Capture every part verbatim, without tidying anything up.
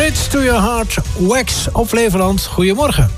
Straight to your heart, Wax op Flevoland. Goedemorgen.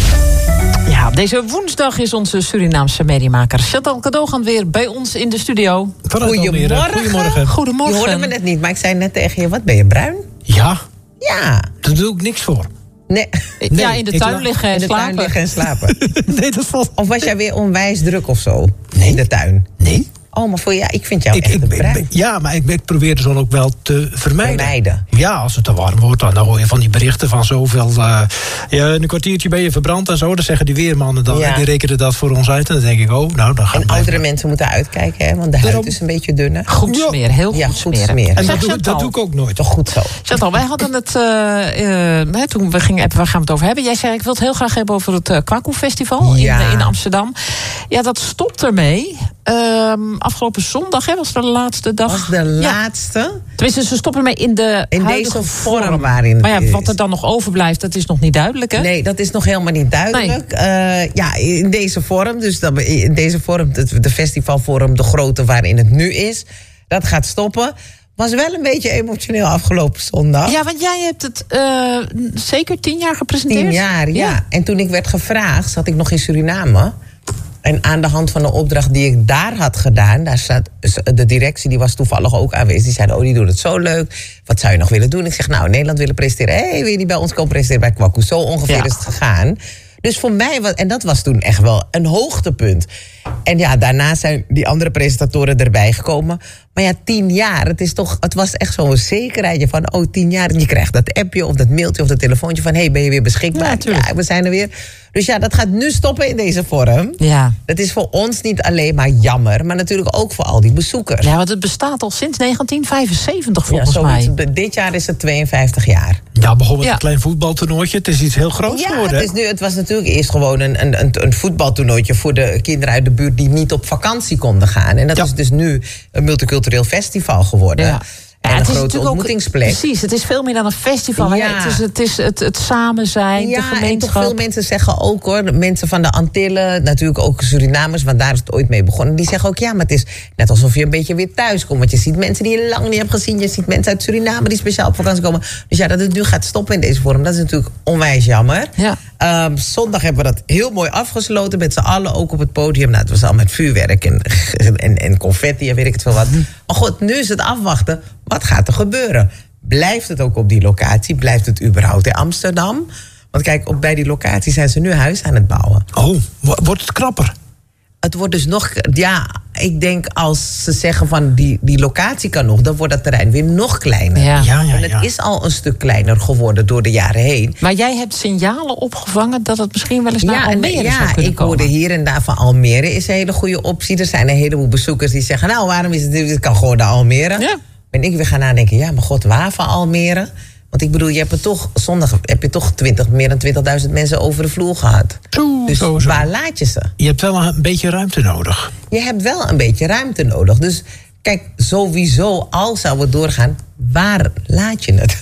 Ja, deze woensdag is onze Surinaamse mediamaker Chantal Cadogan weer bij ons in de studio. Goedemorgen. Goedemorgen. Goedemorgen. Je hoorde me net niet, maar ik zei net tegen je, wat ben je bruin? Ja, Ja. daar doe ik niks voor. Nee. Nee, ja, in de ik tuin la- liggen en In de slapen. tuin liggen en slapen. Nee, dat valt... Of was jij weer onwijs druk of zo? Nee. In de tuin? Nee. Oh, maar voor ja, ik vind jou Ik, echt ik, een ik- bruin. ja, maar ik, ik probeer de zon ook wel te vermijden. Vermijden. Ja, als het te warm wordt, dan hoor je van die berichten van zoveel... Uh, ja, een kwartiertje ben je verbrand en zo. Dan zeggen die weermannen dan, Ja. en die rekenen dat voor ons uit. En dan denk ik, oh, nou, dan gaan En we... oudere mensen moeten uitkijken, hè, want de Daarom- huid is een beetje dunner. Goed Ja. smeren, heel goed, Ja, goed smeren. smeren. En Zeg, dat doe, Chantal, dat doe ik ook nooit. Toch goed zo. Chantal, wij hadden het, uh, uh, toen we gingen appen, waar gaan we het over hebben? Jij zei, ik wil het heel graag hebben over het uh, Kwaku Festival Ja. in, in Amsterdam. Ja, dat stopt ermee. Um, afgelopen zondag hè, was de laatste dag. Was de Ja. laatste Tenminste, ze stoppen ermee in de in huidige deze vorm waarin het Maar ja, is. wat er dan nog overblijft, dat is nog niet duidelijk, hè? Nee, dat is nog helemaal niet duidelijk. Eh, ja, in deze vorm, dus dat, in deze vorm, de, de festivalvorm, de grootte waarin het nu is, dat gaat stoppen. Was wel een beetje emotioneel afgelopen zondag. Ja, want jij hebt het uh, zeker tien jaar gepresenteerd. Tien jaar, ja. Ja. En toen ik werd gevraagd, zat ik nog in Suriname. En aan de hand van de opdracht die ik daar had gedaan, daar zat de directie, die was toevallig ook aanwezig. Die zeiden, oh, die doen het zo leuk. Wat zou je nog willen doen? Ik zeg, nou, Nederland willen presenteren. Hé, hey, wil je niet bij ons komen presenteren bij Kwaku? Zo ongeveer Ja. is het gegaan. Dus voor mij, was, en dat was toen echt wel een hoogtepunt. En ja, daarna zijn die andere presentatoren erbij gekomen. Maar ja, tien jaar, het, is toch, het was echt zo'n zekerheidje van... oh, tien jaar, en je krijgt dat appje of dat mailtje of dat telefoontje van... hé, hey, ben je weer beschikbaar? Ja, tuurlijk. Ja, we zijn er weer. Dus ja, dat gaat nu stoppen in deze vorm. Ja. Dat is voor ons niet alleen maar jammer... maar natuurlijk ook voor al die bezoekers. Ja, want het bestaat al sinds negentien vijfenzeventig volgens Ja, mij. zoiets. Dit jaar is het tweeënvijftig jaar. Ja, begon met Ja. een klein voetbaltoernooitje. Het is iets heel groots Ja, geworden. het, is nu, het was natuurlijk eerst gewoon een, een, een, een voetbaltoernooitje... voor de kinderen uit de buurt die niet op vakantie konden gaan. En dat Ja. is dus nu een multicultureel festival geworden. Ja. En Ja, een het is grote natuurlijk ook- ontmoetingsplek. Precies, het is veel meer dan een festival. hè. Ja. Het is het, is het, het samen zijn, de Ja, en toch gemeenschap. veel mensen zeggen ook hoor, de mensen van de Antillen, natuurlijk ook Surinamers, want daar is het ooit mee begonnen. Die zeggen ook ja, maar het is net alsof je een beetje weer thuis komt. Want je ziet mensen die je lang niet hebt gezien. Je ziet mensen uit Suriname die speciaal op vakantie komen. Dus ja, dat het nu gaat stoppen in deze vorm, dat is natuurlijk onwijs jammer. Ja. Um, zondag hebben we dat heel mooi afgesloten met z'n allen, ook op het podium. Nou, het was al met vuurwerk en, en, en confetti en weet ik het veel wat. Maar goed, nu is het afwachten. Wat gaat er gebeuren? Blijft het ook op die locatie? Blijft het überhaupt in Amsterdam? Want kijk, op, bij die locatie zijn ze nu huis aan het bouwen. Oh, wo- wordt het krapper? Het wordt dus nog... Ja, ik denk als ze zeggen van die, die locatie kan nog... dan wordt dat terrein weer nog kleiner. Ja. Ja, ja, En het ja. is al een stuk kleiner geworden door de jaren heen. Maar jij hebt signalen opgevangen dat het misschien wel eens naar Ja, en- Almere zou ja kunnen ik komen. hoorde hier en daar van Almere is een hele goede optie. Er zijn een heleboel bezoekers die zeggen... nou, waarom is het... Het kan gewoon naar Almere. Ja. Ben ik weer gaan nadenken... ja, maar god, waar van Almere? Want ik bedoel, je hebt er toch... zondag heb je toch twintig, meer dan twintigduizend mensen over de vloer gehad. Zo, Dus zo, zo. waar laat je ze? Je hebt wel een beetje ruimte nodig. Je hebt wel een beetje ruimte nodig. Dus kijk, sowieso, al zou het doorgaan... waar laat je het?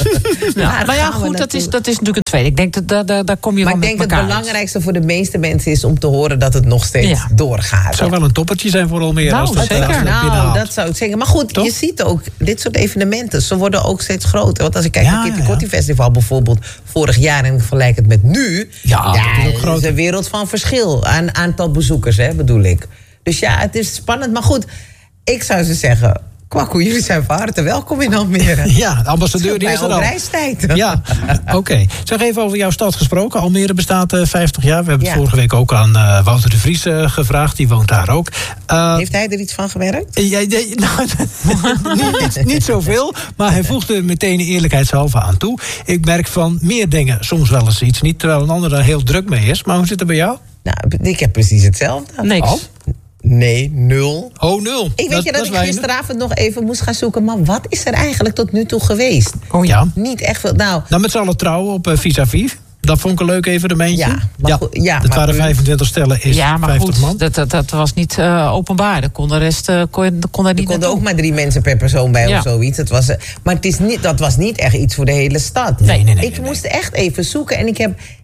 Ja, Waar maar ja, gaan we goed, dat is, naartoe? dat is natuurlijk het tweede. Ik denk dat daar, daar, daar kom je Maar wel ik met denk dat het elkaar uit. belangrijkste voor de meeste mensen is... om te horen dat het nog steeds Ja. doorgaat. Het zou wel een toppertje zijn voor Almere. Nou, als dat zeker. straks Nou, binnenhaalt. dat zou ik zeggen. Maar goed, Toch? je ziet ook, dit soort evenementen, ze worden ook steeds groter. Want als ik kijk Ja, naar Kitty ja. Kotti Festival bijvoorbeeld, vorig jaar en ik vergelijk het met nu. Ja, dat is ook het groter. is een wereld van verschil aan aantal bezoekers, hè, bedoel ik. Dus ja, het is spannend. Maar goed, ik zou ze zeggen, Kwaku, jullie zijn van harte welkom in Almere. Ja, de ambassadeur die Bij is er ook al. reistijd. Ja, oké. Zeg even over jouw stad gesproken. Almere bestaat uh, vijftig jaar. We hebben het Ja. vorige week ook aan uh, Wouter de Vries uh, gevraagd. Die woont daar ook. Uh, Heeft hij er iets van gewerkt? Ja, ja, nou, niet, niet, niet zoveel, maar hij voegde er meteen eerlijkheidshalve aan toe. Ik merk van meer dingen soms wel eens iets niet, terwijl een ander daar heel druk mee is. Maar hoe zit het bij jou? Nou, ik heb precies hetzelfde. Niks. Oh. Nee, nul. Oh, nul. Ik weet je dat, is ik weinig. gisteravond nog even moest gaan zoeken... maar wat is er eigenlijk tot nu toe geweest? Oh ja. Niet echt veel. Nou, Nou, met z'n allen trouwen op uh, vis-à-vis. Dat vond ik een leuk evenementje. Ja, maar goed, ja, het maar waren u- vijfentwintig stellen, is Ja, maar vijftig goed, man. dat, dat, dat was niet uh, openbaar. De kon de rest uh, kon, kon daar er niet konden naartoe. ook maar drie mensen per persoon bij Ja. of zoiets. Het was, eh, maar het is niet, dat was niet echt iets voor de hele stad. Nee, nee, nee, Ik nee, moest echt even zoeken en ik heb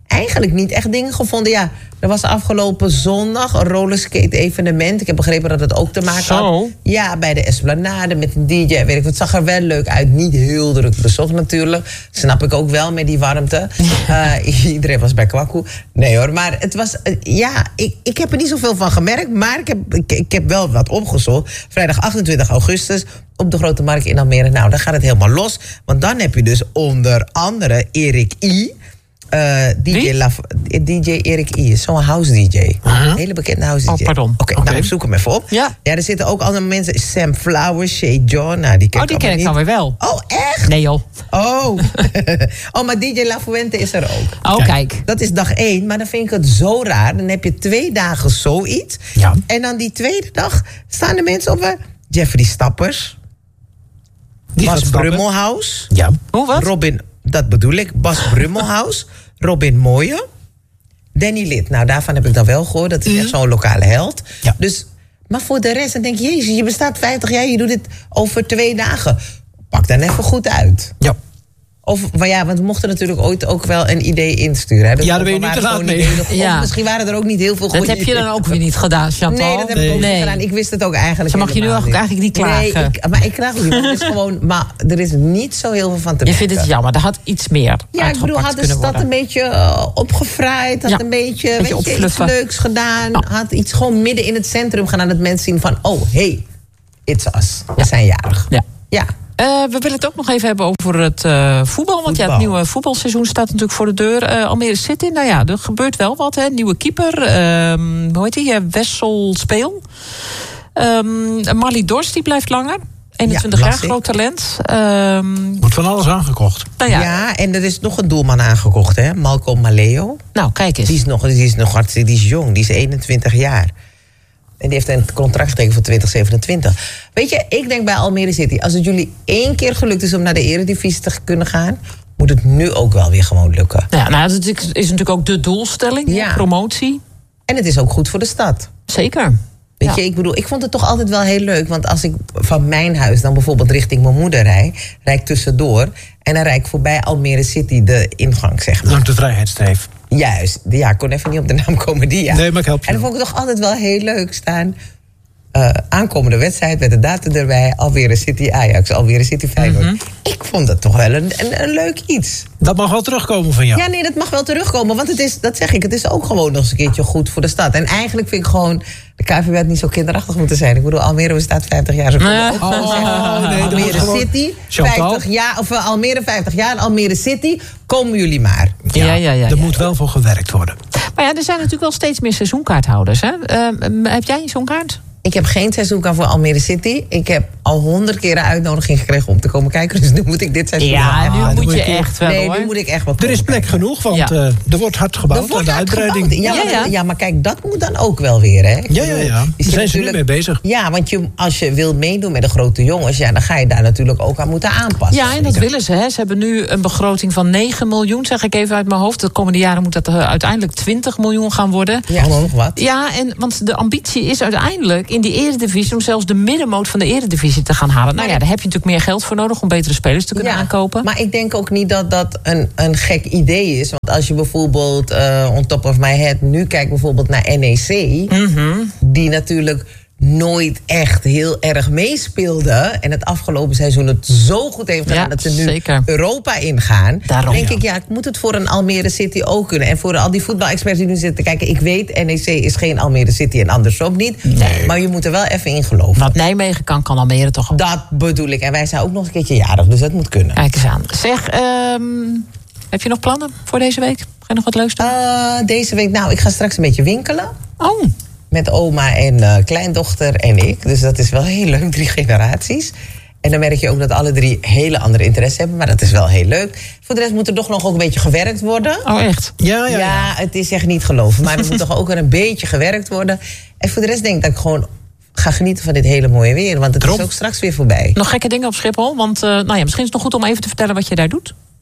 eigenlijk niet echt dingen gevonden. Ja, er was afgelopen zondag een rollerskate evenement. Ik heb begrepen dat het ook te maken Zo. had. Ja, bij de Esplanade met een D J. Weet ik, het zag er wel leuk uit. Niet heel druk bezocht natuurlijk. Snap ik ook wel met die warmte. Uh, iedereen was bij Kwaku. Nee hoor, maar het was... Uh, ja, ik, ik heb er niet zoveel van gemerkt. Maar ik heb, ik, ik heb wel wat opgezocht. Vrijdag achtentwintig augustus op de Grote Markt in Almere. Nou, dan gaat het helemaal los. Want dan heb je dus onder andere Erik I. Uh, D J, Laf, D J Erik I. Zo'n house D J. Uh-huh. Een hele bekende house D J. Oh, pardon. Oké, okay, Okay. nou, ik zoek hem even op. Ja. Ja, er zitten ook andere mensen. Sam Flowers, Shay John. Nou, die ken Oh, die ken ik niet. dan weer wel. Oh, echt? Nee joh. Oh. Oh, maar D J La Fuente is er ook. Oh, kijk. Dat is dag één, maar dan vind ik het zo raar. Dan heb je twee dagen zoiets. Ja. En dan die tweede dag staan de mensen op... Uh, Jeffrey Stappers. Die gaat Bas stappen. Brummelhaus. Ja. Hoe, wat? Robin, dat bedoel ik. Bas Brummelhaus. Robin Mooije. Danny Lid. Nou, daarvan heb ik dan wel gehoord. Dat is echt zo'n lokale held. Ja. Dus, maar voor de rest, dan denk je... Jezus, je bestaat vijftig jaar, je doet dit over twee dagen. Pak dan even goed uit. Ja. Of, maar ja, want we mochten natuurlijk ooit ook wel een idee insturen. Hè? Dus Ja, daar ben je of niet te waren laat gewoon mee. niet hele goede- Ja. Of misschien waren er ook niet heel veel goede Dat heb je dan ideeën. ook weer niet gedaan, Chantal. Nee, dat heb ik Nee. ook Nee. niet gedaan. Ik wist het ook eigenlijk Ze mag je nu helemaal ook eigenlijk niet klagen. Nee, ik, maar ik klaag ook niet. want Het is gewoon, maar er is niet zo heel veel van te Je merken. vindt het jammer, er had iets meer Ja, ik bedoel, uitgepakt had de kunnen stad worden. een beetje uh, opgefraaid. Had Ja, een beetje, beetje weet je, iets opfluffen. leuks gedaan. Ja. Had iets gewoon midden in het centrum gedaan. Dat mensen zien van, oh, hey, it's us. We Ja. zijn jarig. Ja. Ja. Uh, we willen het ook nog even hebben over het uh, voetbal. Want ja, het Voetbal. nieuwe voetbalseizoen staat natuurlijk voor de deur. Uh, Almere City, nou ja, er gebeurt wel wat. Hè. Nieuwe keeper, um, hoe heet die? Uh, Wessel Speel. Um, Marley Dorst, die blijft langer. eenentwintig Ja, jaar, las ik. groot talent. Um, Wordt van alles aangekocht. nou Ja. ja, en er is nog een doelman aangekocht, hè? Malcolm Maleo. nou kijk eens. Die is nog, die is nog hartstikke, die is jong, die is eenentwintig jaar. En die heeft een contract getekend voor twintig zevenentwintig. Weet je, ik denk bij Almere City... als het jullie één keer gelukt is om naar de Eredivisie te kunnen gaan... moet het nu ook wel weer gewoon lukken. Ja, nou, dat is natuurlijk ook de doelstelling, Ja. hè, promotie. En het is ook goed voor de stad. Zeker. Weet Ja. je, ik bedoel, ik vond het toch altijd wel heel leuk. Want als ik van mijn huis dan bijvoorbeeld richting mijn moeder rijd... rijd ik tussendoor en dan rijd ik voorbij Almere City de ingang, zeg maar. Langs de vrijheidsstreef. Juist, ja, ik kon even niet op de naam komen, die ja. Nee, maar ik help je En dan wel. vond ik het toch altijd wel heel leuk staan. Uh, aankomende wedstrijd met de datum erbij. Almere City Ajax, Almere City Feyenoord. Mhm. Ik vond dat toch wel een, een, een leuk iets. Dat mag wel terugkomen van jou. Ja, nee, dat mag wel terugkomen. Want het is, dat zeg ik, het is ook gewoon nog eens een keertje goed voor de stad. En eigenlijk vind ik gewoon, de K V B had niet zo kinderachtig moeten zijn. Ik bedoel, Almere bestaat vijftig jaar. Zo Nee. ook gewoon Oh, zeggen, nee, dat moet Almere gewoon- City, Chantal? vijftig jaar, of uh, Almere vijftig jaar, Almere City, komen jullie maar. Ja, ja, ja, Er ja. moet wel voor gewerkt worden. Maar ja, er zijn natuurlijk wel steeds meer seizoenkaarthouders. Hè? Uh, heb jij een seizoenkaart? Ik heb geen seizoenkaart voor Almere City. Ik heb al honderd keer een uitnodiging gekregen om te komen kijken. Dus nu moet ik dit seizoen Ja, wel nu halen. dan moet moet je je- echt wel, Nee, hoor. nu moet ik echt wel Er is komen plek kijken. genoeg, want Ja. eh, er wordt hard Er gebouwd aan wordt de hard uitbreiding. gebouwd. Ja, Ja, maar, ja. ja, maar kijk, dat moet dan ook wel weer, hè? Ik Ja, ja, bedoel, ja. je Daar zit zijn ze nu mee natuurlijk- bezig. Ja, want je, als je wil meedoen met de grote jongens... Ja, dan ga je daar natuurlijk ook aan moeten aanpassen. Ja, en dat willen ze. Hè. Ze hebben nu een begroting van negen miljoen, zeg ik even uit mijn hoofd. De komende jaren moet dat uh, uiteindelijk twintig miljoen gaan worden. Ja, nog wat. Ja, en, want de ambitie is uiteindelijk in die eredivisie... om zelfs de middenmoot van de eredivisie te gaan halen. Nou ja, daar heb je natuurlijk meer geld voor nodig... om betere spelers te kunnen Ja, aankopen. Maar ik denk ook niet dat dat een, een gek idee is. Want als je bijvoorbeeld, uh, on top of my head... nu kijkt bijvoorbeeld naar N E C... Mm-hmm. die natuurlijk nooit echt heel erg meespeelde... en het afgelopen seizoen het zo goed heeft gedaan... Ja, dat ze nu zeker. Europa ingaan. Daarom, denk ja. ik, ja, ik moet het voor een Almere City ook kunnen. En voor al die voetbalexperts die nu zitten te kijken... ik weet, N E C is geen Almere City en andersom niet. Nee. Maar je moet er wel even in geloven. Wat Nijmegen kan, kan Almere toch ook. Dat bedoel ik. En wij zijn ook nog een keertje jarig, dus dat moet kunnen. Kijk eens aan. Zeg, ehm, heb je nog plannen voor deze week? Ga je nog wat leuks doen? Uh, deze week, nou, ik ga straks een beetje winkelen. Oh, Met oma en uh, kleindochter en ik. Dus dat is wel heel leuk, drie generaties. En dan merk je ook dat alle drie hele andere interesse hebben. Maar dat is wel heel leuk. Voor de rest moet er toch nog ook een beetje gewerkt worden. oh echt? Ja, ja, Ja, ja. het is echt niet geloven. Maar er moet toch ook weer een beetje gewerkt worden. En voor de rest denk ik dat ik gewoon ga genieten van dit hele mooie weer. Want het Daarom. is ook straks weer voorbij. Nog gekke dingen op Schiphol? Want uh, nou ja, misschien is het nog goed om even te vertellen wat je daar doet.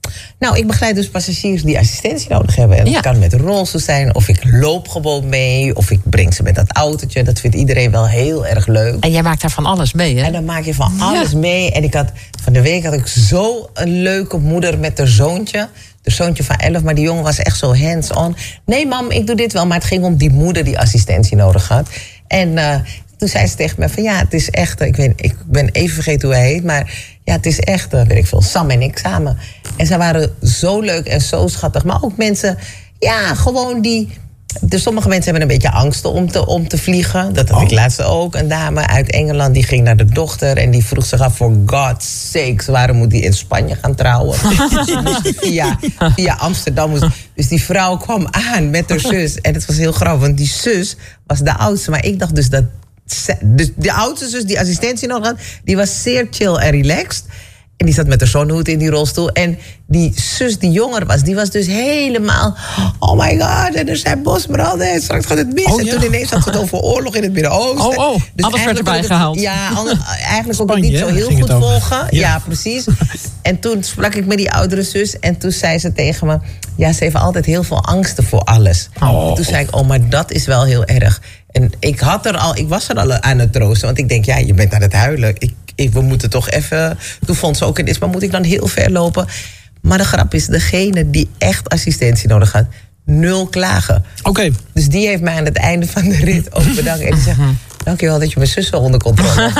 Nou, ik begeleid dus passagiers die assistentie nodig hebben. En dat Ja. kan met rolstoel zijn, of ik loop gewoon mee, of ik breng ze met dat autootje. Dat vindt iedereen wel heel erg leuk. En jij maakt daar van alles mee, hè? En dan maak je van Ja. alles mee. En ik had, van de week had ik zo een leuke moeder met haar zoontje. De zoontje van elf, maar die jongen was echt zo hands-on. Nee, mam, ik doe dit wel. Maar het ging om die moeder die assistentie nodig had. En uh, toen zei ze tegen me van ja, het is echt... Ik, weet, ik ben even vergeten hoe hij heet, maar ja, het is echt, uh, weet ik veel, Sam en ik samen. En zij waren zo leuk en zo schattig. Maar ook mensen, ja, gewoon die... Dus sommige mensen hebben een beetje angst om te, om te vliegen. Dat had ik laatst ook. Een dame uit Engeland die ging naar de dochter... en die vroeg zich af, voor God's sakes... waarom moet die in Spanje gaan trouwen? Die moest via, via Amsterdam. Moest. Dus die vrouw kwam aan met haar zus. En het was heel grappig, want die zus was de oudste. Maar ik dacht dus dat... Dus de oudste zus die assistentie nog had... die was zeer chill en relaxed... En die zat met haar zonnehoed in die rolstoel. En die zus die jonger was, die was dus helemaal... Oh my god, en er zijn bosbranden en straks gaat het mis. Oh, en ja. toen ineens had het over oorlog in het Midden-Oosten. Oh, oh, alles werd eigenlijk erbij kon ik het- gehaald. Ja, ander- eigenlijk kon ik het Spanje, niet zo hè, heel ging goed het over. volgen. Ja. Ja. precies. En toen sprak ik met die oudere zus. En toen zei ze tegen me... Ja, ze heeft altijd heel veel angsten voor alles. Oh. En toen zei ik, oh, maar dat is wel heel erg. En ik, had er al, ik was er al aan het troosten. Want ik denk, ja, je bent aan het huilen. Ik, ik, we moeten toch even... Toen vond ze ook in is, maar moet ik dan heel ver lopen? Maar de grap is, degene die echt assistentie nodig had... nul klagen. Oké. Dus die heeft mij aan het einde van de rit ook bedankt. En die zegt, dankjewel dat je mijn zus zo onder controle hebt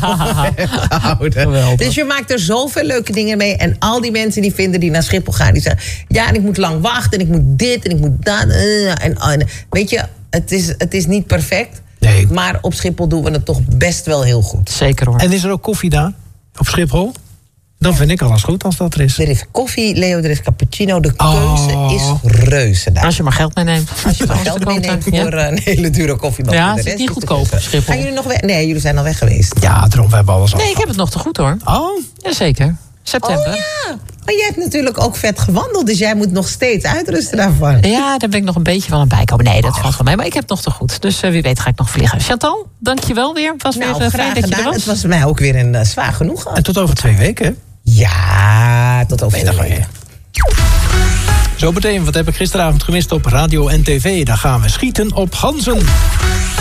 gehouden. Geweldig. Dus je maakt er zoveel leuke dingen mee. En al die mensen die vinden die naar Schiphol gaan... die zeggen, ja, en ik moet lang wachten en ik moet dit en ik moet dat. Uh, en, en, weet je, het is, het is niet perfect. Nee. Maar op Schiphol doen we het toch best wel heel goed. Zeker hoor. En is er ook koffie daar? Op Schiphol? Dan vind ik alles goed als dat er is. Er is koffie, Leo, er is cappuccino. De Oh. keuze is reuze daar. Als je maar geld meeneemt. Als je maar Alles geld te koop, meeneemt ja. voor uh, een hele dure koffie. maar Ja, voor de het is rest niet de goedkoop, keuze. Schiphol. Gaan jullie nog weg? Nee, jullie zijn al weg geweest. Ja, daarom we hebben alles al. Nee, ik heb het nog te goed hoor. Oh, Jazeker. September. Oh ja, maar jij hebt natuurlijk ook vet gewandeld, dus jij moet nog steeds uitrusten daarvan. Ja, daar ben ik nog een beetje van aan bijkomen. Nee, dat valt van mij. Maar ik heb het nog te goed. Dus uh, wie weet ga ik nog vliegen. Chantal, dankjewel weer. Het was Nou, weer uh, fijn graag dat je er gedaan. was. Het was mij ook weer een uh, zwaar genoegen. en tot over twee weken. hè? Ja, tot over Ben je twee er weken. Zo meteen, wat heb ik gisteravond gemist op radio en tv? Daar gaan we schieten op ganzen.